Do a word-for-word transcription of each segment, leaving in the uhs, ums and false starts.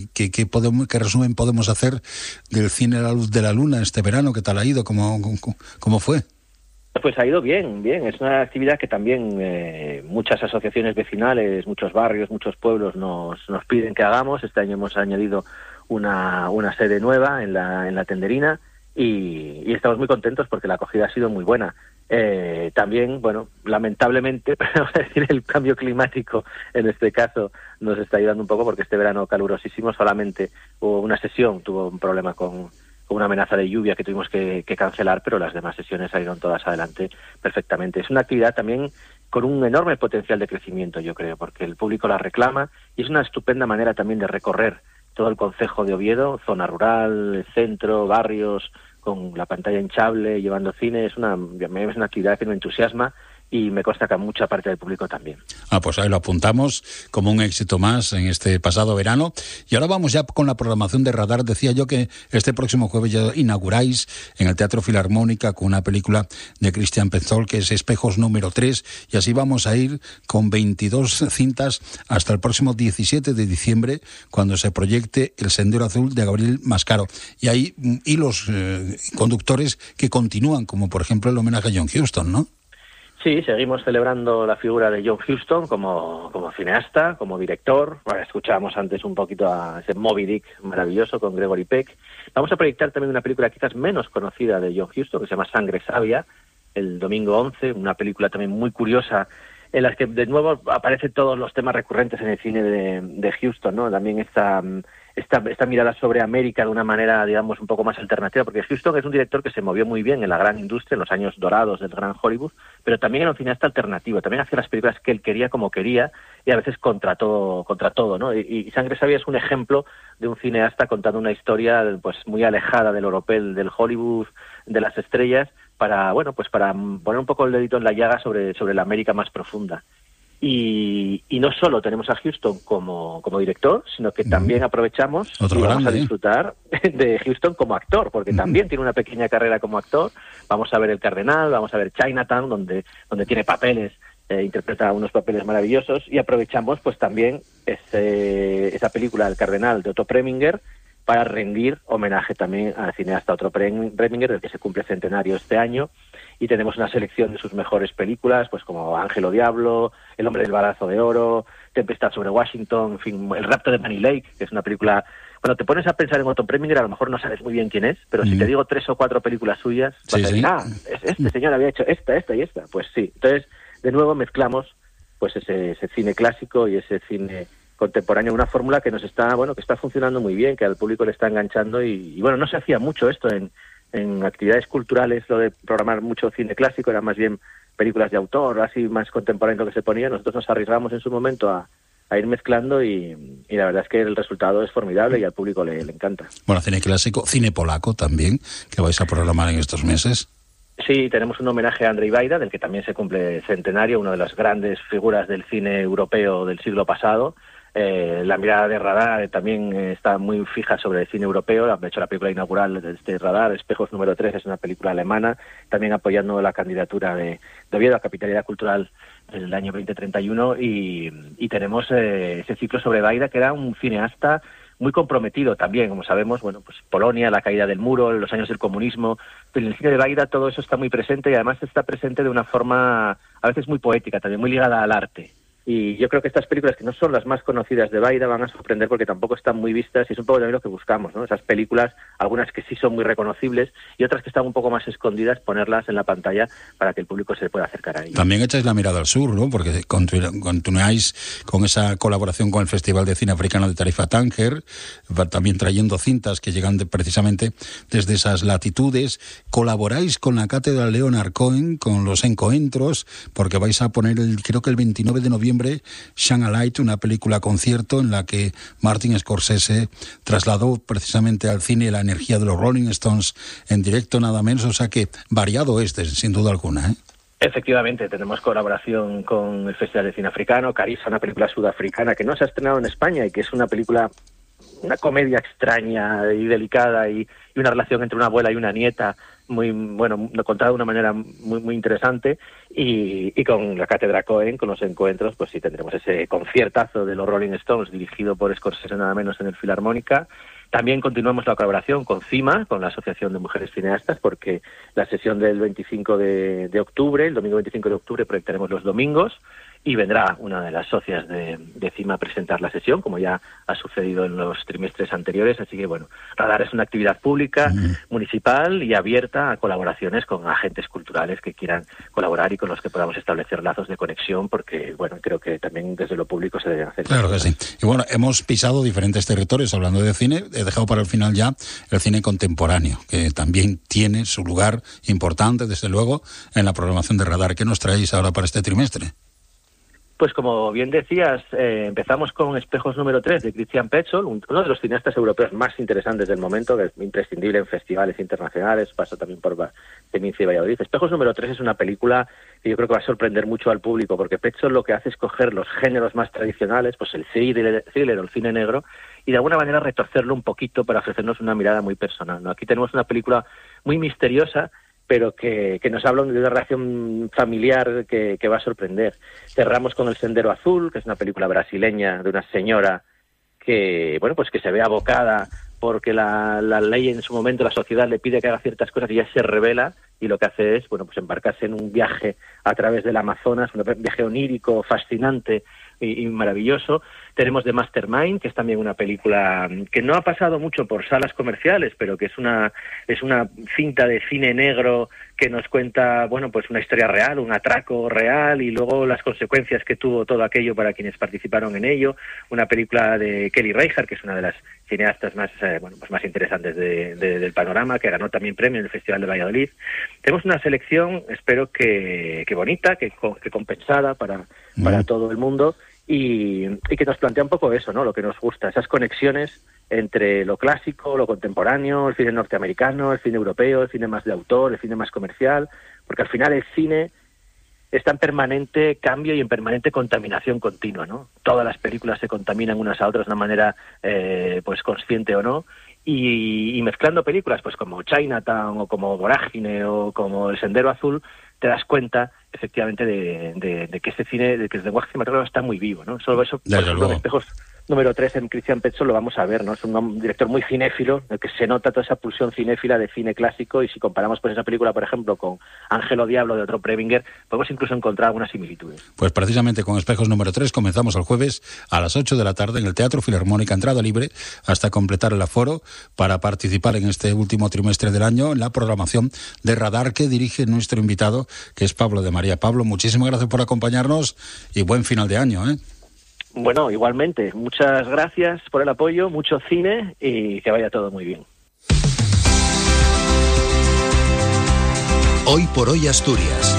¿Qué, qué, podemos, ¿Qué resumen podemos hacer del cine a la luz de la luna este verano? ¿Qué tal ha ido? ¿Cómo, cómo, cómo fue? Pues ha ido bien, bien. Es una actividad que también eh, muchas asociaciones vecinales, muchos barrios, muchos pueblos nos, nos piden que hagamos. Este año hemos añadido una, una sede nueva en la, en la Tenderina y, y estamos muy contentos porque la acogida ha sido muy buena. Eh, también, bueno, lamentablemente, vamos a decir, el cambio climático en este caso nos está ayudando un poco porque este verano calurosísimo solamente hubo una sesión, tuvo un problema con, con una amenaza de lluvia que tuvimos que, que cancelar, pero las demás sesiones salieron todas adelante perfectamente. Es una actividad también con un enorme potencial de crecimiento, yo creo, porque el público la reclama y es una estupenda manera también de recorrer todo el concejo de Oviedo, zona rural, centro, barrios, con la pantalla hinchable, llevando cine. Es una, es una actividad que me entusiasma y me consta que a mucha parte del público también. Ah, pues ahí lo apuntamos como un éxito más en este pasado verano. Y ahora vamos ya con la programación de Radar. Decía yo que este próximo jueves ya inauguráis en el Teatro Filarmónica con una película de Cristian Petzold que es Espejos número tres, y así vamos a ir con veintidós cintas hasta el próximo diecisiete de diciembre, cuando se proyecte El Sendero Azul de Gabriel Mascaro. Y hay hilos eh, conductores que continúan, como por ejemplo el homenaje a John Huston, ¿no? Sí, seguimos celebrando la figura de John Huston como, como cineasta, como director. Bueno, escuchábamos antes un poquito a ese Moby Dick maravilloso con Gregory Peck. Vamos a proyectar también una película quizás menos conocida de John Huston, que se llama Sangre Sabia, el domingo once, una película también muy curiosa, en la que de nuevo aparecen todos los temas recurrentes en el cine de, de Huston, ¿no? También esta, esta, esta mirada sobre América de una manera, digamos, un poco más alternativa, porque Huston es un director que se movió muy bien en la gran industria, en los años dorados del gran Hollywood, pero también era un cineasta alternativo, también hacía las películas que él quería como quería y a veces contra todo, contra todo, ¿no? Y, y Sangre Sabia es un ejemplo de un cineasta contando una historia pues muy alejada del oropel del Hollywood, de las estrellas, para, bueno, pues para poner un poco el dedito en la llaga sobre, sobre la América más profunda. Y, y no solo tenemos a Huston como, como director, sino que también aprovechamos Otro y vamos grande, a disfrutar ¿eh? de Huston como actor, porque también tiene una pequeña carrera como actor. Vamos a ver El Cardenal, vamos a ver Chinatown, donde, donde tiene papeles, eh, interpreta unos papeles maravillosos, y aprovechamos pues también ese, esa película El Cardenal de Otto Preminger para rendir homenaje también al cineasta Otto Preminger, del que se cumple centenario este año, y tenemos una selección de sus mejores películas, pues como Ángel o Diablo, El hombre del balazo de oro, Tempestad sobre Washington, en fin, El rapto de Bunny Lake, que es una película... Cuando te pones a pensar en Otto Preminger, a lo mejor no sabes muy bien quién es, pero mm. si te digo tres o cuatro películas suyas, vas sí, a decir, sí. ah, este señor había hecho esta, esta y esta. Pues sí. Entonces, de nuevo mezclamos pues ese, ese cine clásico y ese cine contemporáneo, una fórmula que nos está, bueno, que está funcionando muy bien, que al público le está enganchando y, y bueno, no se hacía mucho esto en, en actividades culturales, lo de programar mucho cine clásico, era más bien películas de autor, así más contemporáneo lo que se ponía. Nosotros nos arriesgamos en su momento a, a ir mezclando y, y la verdad es que el resultado es formidable y al público le, le encanta. Bueno, cine clásico, cine polaco también, que vais a programar en estos meses. Sí, tenemos un homenaje a Andrzej Wajda, del que también se cumple centenario, una de las grandes figuras del cine europeo del siglo pasado. Eh, la mirada de Radar también eh, está muy fija sobre el cine europeo. De hecho, la película inaugural de este Radar, Espejos número tres, es una película alemana, también apoyando la candidatura de, de Oviedo a Capitalidad Cultural del año veinte treinta y uno, y, y tenemos eh, ese ciclo sobre Wajda, que era un cineasta muy comprometido también, como sabemos, bueno, pues Polonia, la caída del muro, los años del comunismo, pero en el cine de Wajda todo eso está muy presente y además está presente de una forma a veces muy poética, también muy ligada al arte. Y yo creo que estas películas, que no son las más conocidas de Wajda, van a sorprender porque tampoco están muy vistas y es un poco también lo que buscamos, ¿no? Esas películas, algunas que sí son muy reconocibles y otras que están un poco más escondidas, ponerlas en la pantalla para que el público se pueda acercar a ellas. También echáis la mirada al sur, ¿no? Porque continuáis con esa colaboración con el Festival de Cine Africano de Tarifa Tánger, también trayendo cintas que llegan de, precisamente desde esas latitudes. Colaboráis con la Cátedra Leonard Cohen, con los encoentros, porque vais a poner, el, creo que el veintinueve de noviembre, Shine a Light, una película concierto en la que Martin Scorsese trasladó precisamente al cine la energía de los Rolling Stones en directo, nada menos, o sea que variado este, sin duda alguna, ¿eh? Efectivamente, tenemos colaboración con el Festival de Cine Africano, Carissa, una película sudafricana que no se ha estrenado en España y que es una película una comedia extraña y delicada y, y una relación entre una abuela y una nieta muy, bueno, contada de una manera muy muy interesante, y, y con la Cátedra Cohen, con los encuentros, pues sí tendremos ese conciertazo de los Rolling Stones dirigido por Scorsese nada menos en el Filarmónica. También continuamos la colaboración con CIMA, con la Asociación de Mujeres Cineastas, porque la sesión del veinticinco de, de octubre, el domingo veinticinco de octubre, proyectaremos los domingos, y vendrá una de las socias de, de CIMA a presentar la sesión, como ya ha sucedido en los trimestres anteriores. Así que, bueno, Radar es una actividad pública, mm. municipal y abierta a colaboraciones con agentes culturales que quieran colaborar y con los que podamos establecer lazos de conexión, porque, bueno, creo que también desde lo público se deben hacer. Claro que sí. Y bueno, hemos pisado diferentes territorios hablando de cine. He dejado para el final ya el cine contemporáneo, que también tiene su lugar importante, desde luego, en la programación de Radar. ¿Qué nos traéis ahora para este trimestre? Pues como bien decías, eh, empezamos con Espejos número tres de Christian Petzold, un, uno de los cineastas europeos más interesantes del momento, que es imprescindible en festivales internacionales, pasa también por Venecia y Valladolid. Espejos número tres es una película que yo creo que va a sorprender mucho al público, porque Petzold lo que hace es coger los géneros más tradicionales, pues el thriller, thriller o el cine negro, y de alguna manera retorcerlo un poquito para ofrecernos una mirada muy personal, ¿no? Aquí tenemos una película muy misteriosa, pero que, que nos habla de una relación familiar que, que va a sorprender. Cerramos con El Sendero Azul, que es una película brasileña de una señora que, bueno, pues que se ve abocada porque la, la ley en su momento, la sociedad le pide que haga ciertas cosas y ella se revela, y lo que hace es, bueno, pues embarcarse en un viaje a través del Amazonas, un viaje onírico, fascinante y, y maravilloso. Tenemos The Mastermind, que es también una película que no ha pasado mucho por salas comerciales, pero que es una es una cinta de cine negro que nos cuenta, bueno, pues una historia real, un atraco real, y luego las consecuencias que tuvo todo aquello para quienes participaron en ello. Una película de Kelly Reichardt, que es una de las cineastas más eh, bueno, pues más interesantes de, de, del panorama, que ganó también premio en el Festival de Valladolid. Tenemos una selección, espero que, que bonita, que, que compensada para, para mm. todo el mundo, y, y que nos plantea un poco eso, ¿no? Lo que nos gusta, esas conexiones entre lo clásico, lo contemporáneo, el cine norteamericano, el cine europeo, el cine más de autor, el cine más comercial, porque al final el cine está en permanente cambio y en permanente contaminación continua, ¿no? Todas las películas se contaminan unas a otras de una manera, eh, pues consciente o no, y, y mezclando películas, pues como Chinatown o como Vorágine o como El Sendero Azul, te das cuenta efectivamente de, de, de que ese cine, de que el lenguaje cinematográfico está muy vivo, ¿no? Solo eso, por ejemplo, en Espejos número tres en Christian Petzold lo vamos a ver, ¿no? Es un director muy cinéfilo, en el que se nota toda esa pulsión cinéfila de cine clásico, y si comparamos pues esa película, por ejemplo, con Ángelo Diablo de otro Preminger, podemos incluso encontrar algunas similitudes. Pues precisamente con Espejos número tres comenzamos el jueves a las ocho de la tarde en el Teatro Filarmónica, entrada libre hasta completar el aforo, para participar en este último trimestre del año en la programación de Radar que dirige nuestro invitado, que es Pablo de María. Pablo, muchísimas gracias por acompañarnos y buen final de año, ¿eh? Bueno, igualmente. Muchas gracias por el apoyo, mucho cine y que vaya todo muy bien. Hoy por hoy Asturias.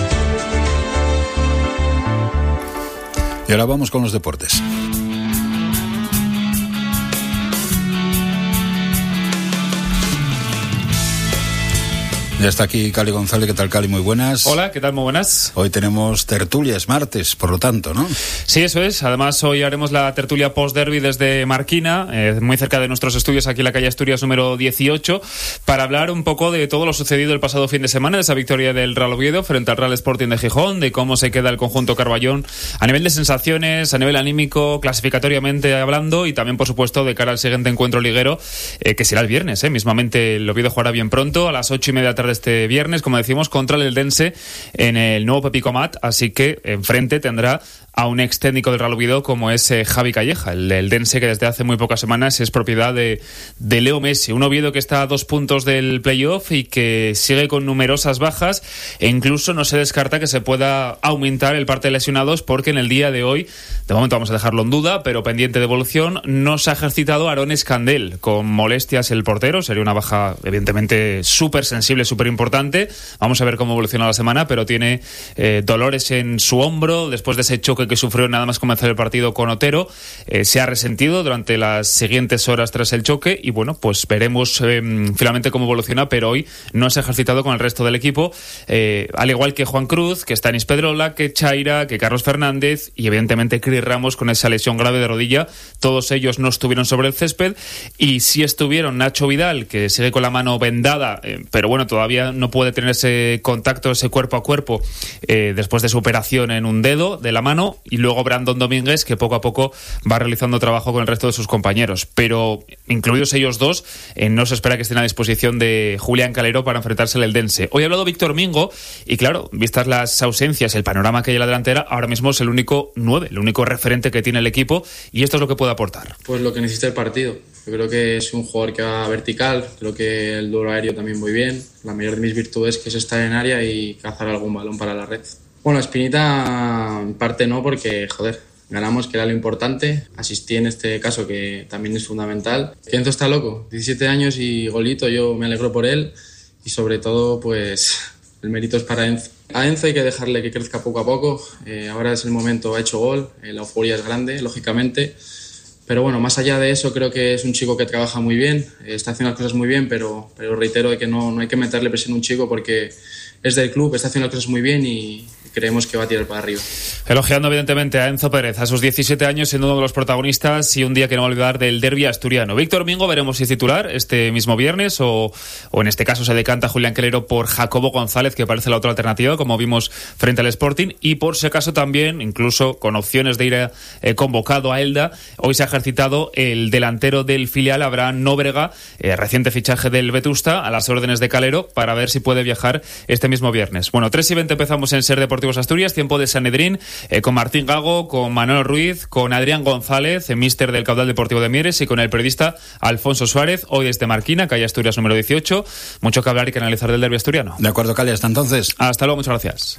Y ahora vamos con los deportes. Ya está aquí Cali González. ¿Qué tal, Cali? Muy buenas. Hola, ¿qué tal? Muy buenas. Hoy tenemos tertulia, es martes, por lo tanto, ¿no? Sí, eso es. Además, hoy haremos la tertulia post-derby desde Marquina, eh, muy cerca de nuestros estudios, aquí en la calle Asturias número dieciocho, para hablar un poco de todo lo sucedido el pasado fin de semana, de esa victoria del Real Oviedo frente al Real Sporting de Gijón, de cómo se queda el conjunto Carballón a nivel de sensaciones, a nivel anímico, clasificatoriamente hablando, y también, por supuesto, de cara al siguiente encuentro liguero, eh, que será el viernes. Eh. Mismamente, el Oviedo jugará bien pronto, a las ocho y media de la tarde este viernes, como decimos, contra el Eldense en el nuevo Pepico Mat, así que enfrente tendrá a un ex técnico del Real Oviedo como es eh, Javi Calleja, el eldense, que desde hace muy pocas semanas es propiedad de, de Leo Messi. Un Oviedo que está a dos puntos del playoff y que sigue con numerosas bajas, e incluso no se descarta que se pueda aumentar el parte de lesionados, porque en el día de hoy, de momento vamos a dejarlo en duda, pero pendiente de evolución, no se ha ejercitado Aarón Escandel, con molestias el portero. Sería una baja evidentemente súper sensible, súper súper importante. Vamos a ver cómo evoluciona la semana, pero tiene eh, dolores en su hombro después de ese choque que sufrió nada más comenzar el partido con Otero. Eh, se ha resentido durante las siguientes horas tras el choque y bueno, pues veremos eh, finalmente cómo evoluciona, pero hoy no se ha ejercitado con el resto del equipo, eh, al igual que Juan Cruz, que Stanis Pedrola, que Chaira, que Carlos Fernández y evidentemente Cris Ramos con esa lesión grave de rodilla. Todos ellos no estuvieron sobre el césped y sí estuvieron Nacho Vidal, que sigue con la mano vendada, eh, pero bueno, todavía no puede tener ese contacto, ese cuerpo a cuerpo eh, después de su operación en un dedo de la mano, y luego Brandon Domínguez, que poco a poco va realizando trabajo con el resto de sus compañeros, pero incluidos ellos dos, eh, no se espera que estén a disposición de Julián Calero para enfrentarse al Eldense. Hoy ha hablado Víctor Mingo y claro, vistas las ausencias, el panorama que hay en la delantera, ahora mismo es el único nueve, el único referente que tiene el equipo, y esto es lo que puede aportar. Pues lo que necesita el partido. Yo creo que es un jugador que va vertical, creo que el duelo aéreo también muy bien. La mayor de mis virtudes que es estar en área y cazar algún balón para la red. Bueno, Espinita en parte no, porque joder, ganamos, que era lo importante. Asistí en este caso, que también es fundamental. Enzo está loco, diecisiete años y golito, yo me alegro por él. Y sobre todo, pues el mérito es para Enzo. A Enzo hay que dejarle que crezca poco a poco. Eh, ahora es el momento, ha hecho gol, eh, la euforia es grande, lógicamente. Pero bueno, más allá de eso, creo que es un chico que trabaja muy bien, eh, está haciendo las cosas muy bien, pero, pero reitero de que no, no hay que meterle presión a un chico porque es del club, está haciendo las cosas muy bien y creemos que va a tirar para arriba. Elogiando evidentemente a Enzo Pérez, a sus diecisiete años, siendo uno de los protagonistas y un día que no va a olvidar del derbi asturiano. Víctor Mingo, veremos si es titular este mismo viernes o, o en este caso se decanta Julián Calero por Jacobo González, que parece la otra alternativa, como vimos frente al Sporting, y por si acaso también, incluso con opciones de ir a, eh, convocado a Elda, hoy se ha ejercitado el delantero del filial, Abraham Nóbrega, eh, reciente fichaje del Vetusta, a las órdenes de Calero, para ver si puede viajar este mismo viernes. Bueno, tres y veinte empezamos en Ser Deportivo Asturias, tiempo de Sanedrín, eh, con Martín Gago, con Manuel Ruiz, con Adrián González, eh, míster del Caudal Deportivo de Mieres, y con el periodista Alfonso Suárez, hoy desde Marquina, calle Asturias número dieciocho. Mucho que hablar y que analizar del derbi asturiano. De acuerdo, Cali, hasta entonces. Hasta luego, muchas gracias.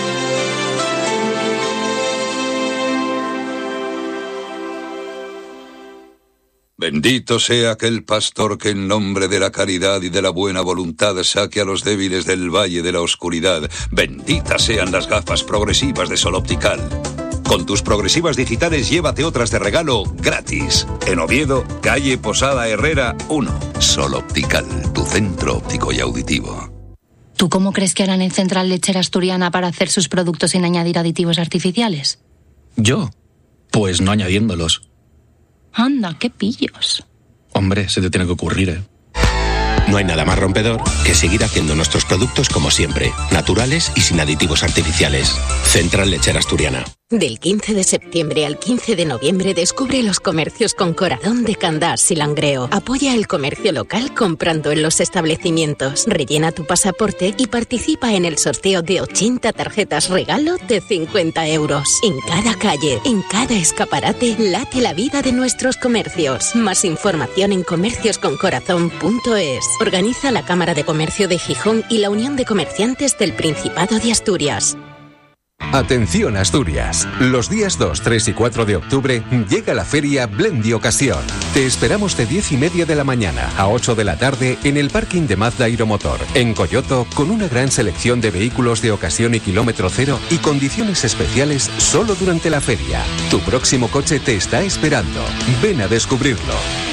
Bendito sea aquel pastor que en nombre de la caridad y de la buena voluntad saque a los débiles del valle de la oscuridad. Benditas sean las gafas progresivas de Sol Optical. Con tus progresivas digitales llévate otras de regalo gratis. En Oviedo, calle Posada Herrera uno. Sol Optical, tu centro óptico y auditivo. ¿Tú cómo crees que harán en Central Lechera Asturiana para hacer sus productos sin añadir aditivos artificiales? ¿Yo? Pues no añadiéndolos. Anda, qué pillos. Hombre, se te tiene que ocurrir, ¿eh? No hay nada más rompedor que seguir haciendo nuestros productos como siempre, naturales y sin aditivos artificiales. Central Lechera Asturiana. Del quince de septiembre al quince de noviembre descubre los comercios con corazón de Candás y Langreo. Apoya el comercio local comprando en los establecimientos. Rellena tu pasaporte y participa en el sorteo de ochenta tarjetas regalo de cincuenta euros. En cada calle, en cada escaparate, late la vida de nuestros comercios. Más información en comercios con corazón punto es. Organiza la Cámara de Comercio de Gijón y la Unión de Comerciantes del Principado de Asturias. Atención Asturias, los días dos, tres y cuatro de octubre llega la feria Blendi Ocasión. Te esperamos de diez y media de la mañana a ocho de la tarde en el parking de Mazda Aeromotor, en Coyoto, con una gran selección de vehículos de ocasión y kilómetro cero y condiciones especiales solo durante la feria. Tu próximo coche te está esperando. Ven a descubrirlo.